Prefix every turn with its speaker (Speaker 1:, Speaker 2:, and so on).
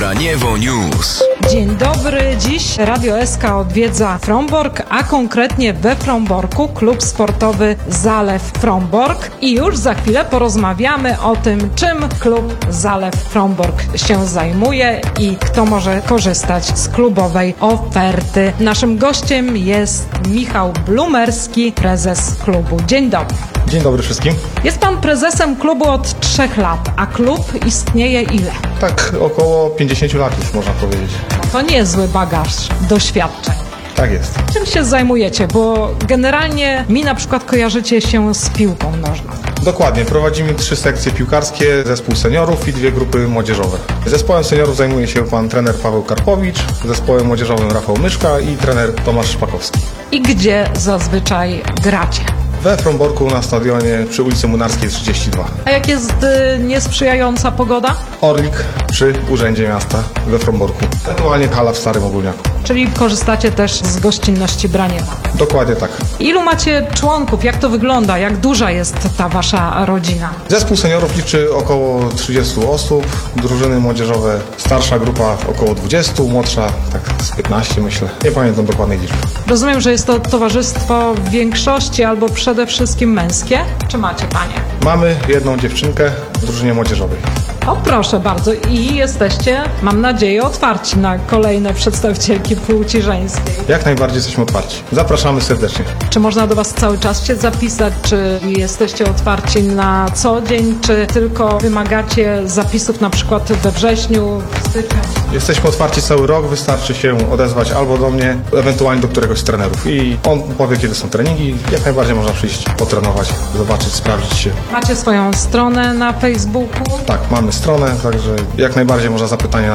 Speaker 1: Braniewo News.
Speaker 2: Dzień dobry. Dziś Radio SK odwiedza Frombork, a konkretnie we Fromborku klub sportowy Zalew Frombork. I już za chwilę porozmawiamy o tym, czym klub Zalew Frombork się zajmuje i kto może korzystać z klubowej oferty. Naszym gościem jest Michał Blumerski, prezes klubu. Dzień dobry.
Speaker 3: Dzień dobry wszystkim.
Speaker 2: Jest pan prezesem klubu od 3 lat, a klub istnieje ile?
Speaker 3: Tak, około 50 lat już można powiedzieć.
Speaker 2: To niezły bagaż doświadczeń.
Speaker 3: Tak jest.
Speaker 2: Czym się zajmujecie? Bo generalnie mi na przykład kojarzycie się z piłką nożną.
Speaker 3: Dokładnie, prowadzimy 3 sekcje piłkarskie, zespół seniorów i 2 grupy młodzieżowe. Zespołem seniorów zajmuje się pan trener Paweł Karpowicz, zespołem młodzieżowym Rafał Myszka i trener Tomasz Szpakowski.
Speaker 2: I gdzie zazwyczaj gracie?
Speaker 3: We Fromborku na stadionie przy ulicy Munarskiej 32.
Speaker 2: A jak jest niesprzyjająca pogoda?
Speaker 3: Orlik przy Urzędzie Miasta we Fromborku. Ewentualnie hala w Starym Ogólniaku.
Speaker 2: Czyli korzystacie też z gościnności Braniewa.
Speaker 3: Dokładnie tak.
Speaker 2: Ilu macie członków? Jak to wygląda? Jak duża jest ta wasza rodzina?
Speaker 3: Zespół seniorów liczy około 30 osób, drużyny młodzieżowe, starsza grupa około 20, młodsza tak z 15 myślę. Nie pamiętam dokładnej liczby.
Speaker 2: Rozumiem, że jest to towarzystwo w większości albo przede wszystkim męskie. Czy macie panie?
Speaker 3: Mamy jedną dziewczynkę w drużynie młodzieżowej.
Speaker 2: O, proszę bardzo. I jesteście, mam nadzieję, otwarci na kolejne przedstawicielki płci żeńskiej.
Speaker 3: Jak najbardziej jesteśmy otwarci. Zapraszamy serdecznie.
Speaker 2: Czy można do was cały czas się zapisać? Czy jesteście otwarci na co dzień? Czy tylko wymagacie zapisów na przykład we wrześniu, w styczniu?
Speaker 3: Jesteśmy otwarci cały rok, wystarczy się odezwać albo do mnie, ewentualnie do któregoś z trenerów. I on powie, kiedy są treningi. Jak najbardziej można przyjść, potrenować, zobaczyć, sprawdzić się.
Speaker 2: Macie swoją stronę na Facebooku?
Speaker 3: Tak, mamy stronę, także jak najbardziej można zapytania